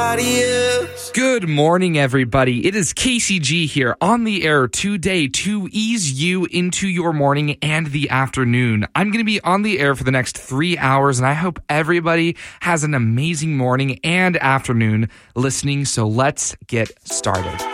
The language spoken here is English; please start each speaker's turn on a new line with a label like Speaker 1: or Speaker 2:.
Speaker 1: Good morning, everybody. It is KCG here on the air today to ease you into your morning and the afternoon. I'm going to be on the air for the next 3 hours, and I hope everybody has an amazing morning and afternoon listening. So let's get started.